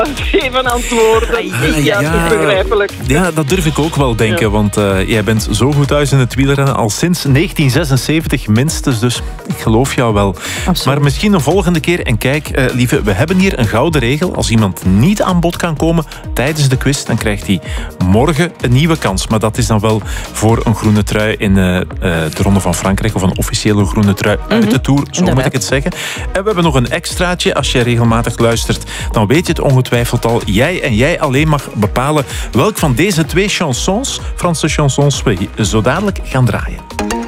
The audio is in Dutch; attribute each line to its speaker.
Speaker 1: 7 antwoorden. Ja, dat is begrijpelijk.
Speaker 2: Ja, dat durf ik ook wel denken, want jij bent zo goed thuis in het wielrennen al sinds 1976 minstens, dus ik geloof jou wel.
Speaker 3: Absoluut.
Speaker 2: Maar misschien een volgende keer. En kijk, lieve, we hebben hier een gouden regel. Als iemand niet aan bod kan komen tijdens de quiz, dan krijgt hij morgen een nieuwe kans. Maar dat is dan wel voor een groene trui in de Ronde van Frankrijk, of een officiële groene trui uit de Tour, zo moet ik het zeggen. En we hebben nog een extraatje. Als je regelmatig luistert, dan weet je het ongetwijfeld al. Jij en jij alleen mag bepalen welk van deze 2 chansons, Franse chansons, we zo dadelijk gaan draaien.